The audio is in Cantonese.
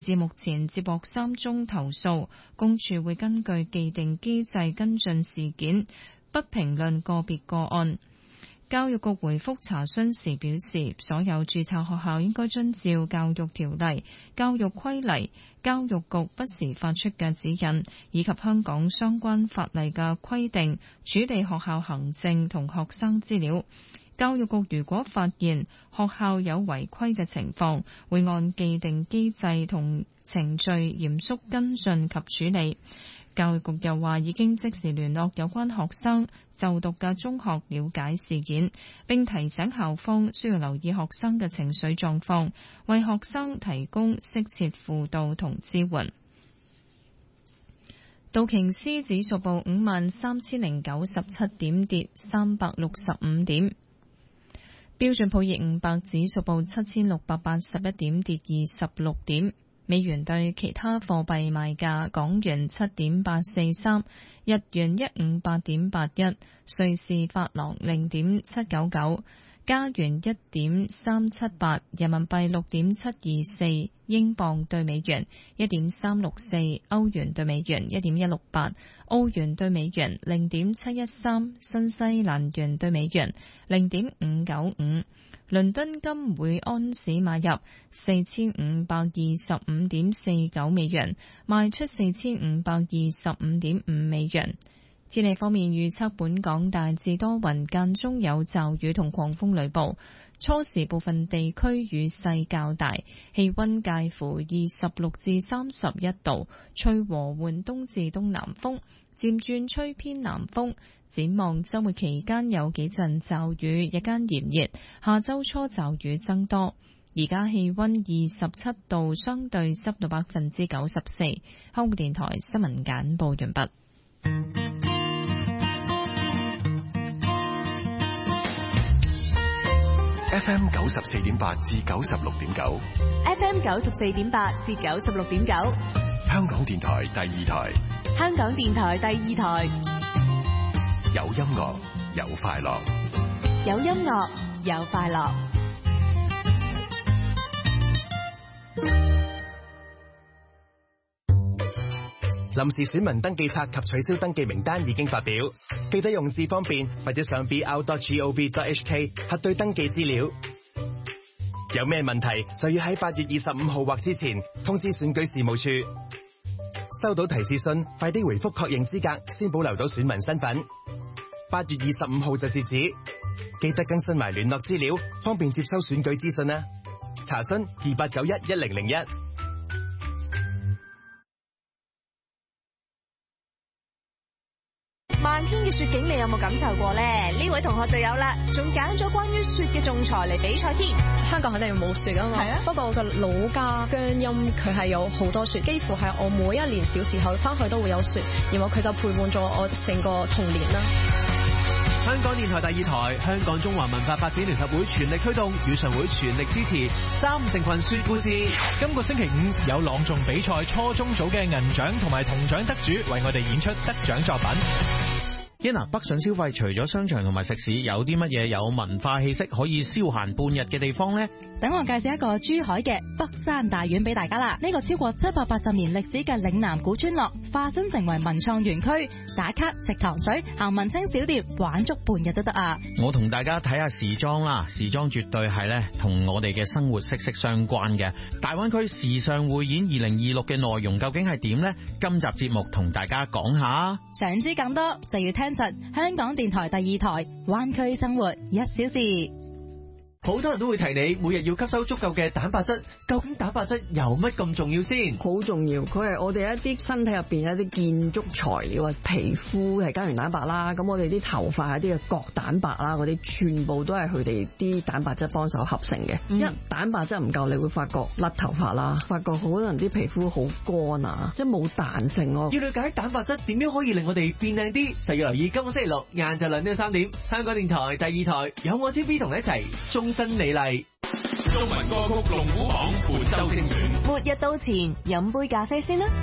至目前接獲3宗投訴，公署會根據既定機制跟進事件，不評論個別個案。教育局回覆查詢時表示，所有註冊學校應該遵照教育條例、教育規例、教育局不時發出嘅指引，以及香港相關法例嘅規定，處理學校行政同學生資料。教育局如果發現學校有違規嘅情況，會按既定機制同程序嚴肅跟進及處理。教育局又話已經即時聯絡有關學生就讀嘅中學了解事件，並提醒校方需要留意學生嘅情緒狀況，為學生提供適切輔導同支援。道瓊斯指數報53,097點，跌365點。標準普爾500指數報7,681點，跌26點。美元對其他貨幣賣價：港元7.843，日元158.81，瑞士法郎0.799，加元1.378，人民幣6.724，英鎊對美元1.364，歐元對美元1.168，澳元對美元0.713，新西蘭元對美元0.595。倫敦金每安士買入4525.49美元，賣出4525.5美元。天氣方面預測，本港大致多雲，間中有驟雨同狂風雷暴，初時部分地區雨勢較大，氣溫介乎26至31度，吹和緩東至東南風，漸轉吹偏南風。展望周末期間有幾陣驟雨，日間炎熱，下周初驟雨增多。而家氣溫27度，相對濕度94%。香港電台新聞簡報完畢。 FM 94.8至96.9 ，FM 94.8至96.9， 香港電台第二台， 香港電台第二台， 有音樂有快樂， 有音樂有快樂。 臨時選民登記冊及取消登記名單已經發表，記得用字方便或者上 br.gov.hk 核對登記資料。有咩問題就要喺8月25號或之前通知選舉事務處。收到提示信，快啲回覆確認資格，先保留到選民身份。8月25號就截止，記得更新埋聯絡資料，方便接收選舉資訊啦。查詢28911001。 漫天嘅雪景，你有冇感受過呢？呢位同學就有啦，仲揀咗關於雪嘅仲裁嚟比賽添。 香港肯定冇雪啊嘛，不過我嘅老家姜陰佢係有好多雪，幾乎係我每一年小時候翻去都會有雪，然後佢就陪伴咗我成個童年啦。 香港電台第二台，香港中華文化發展聯合會全力推動，語常會全力支持3成群雪故事。今個星期5有朗誦比賽初中組嘅銀獎同埋銅獎得主為我哋演出得獎作品。 北上消費除咗商場同埋食肆，有啲乜嘢有文化氣息可以消閒半日嘅地方呢？ 等我介紹一個珠海嘅北山大院俾大家啦。呢個超過780年歷史嘅嶺南古村落，化身成為文創園區，打卡食糖水，行文青小店，玩足半日都得啊！ 我同大家睇下時裝啦，時裝絕對係咧同我哋嘅生活息息相關嘅。大灣區時尚匯演2026嘅內容究竟係點呢？今集節目同大家講下。 想知更多就要聽實香港電台第二台灣區生活1小時。 好多人都會提你每日要吸收足夠嘅蛋白質，究竟蛋白質有乜咁重要先？ 好重要，佢係我哋一啲身體入邊一啲建築材料啊，皮膚係膠原蛋白啦，咁我哋啲頭髮係啲嘅角蛋白啦，嗰啲全部都係佢哋啲蛋白質幫手合成嘅。一蛋白質唔夠，你會發覺甩頭髮啦，發覺可能啲皮膚好乾啊，即係冇彈性咯。 要了解蛋白質點樣可以令我哋變靚啲，就要留意今個星期6晏晝2點到3點，香港電台第二台有我超 B 同你一齊終身美麗。 中文歌曲龍虎榜本周精選， 末日到前，飲杯咖啡先啦。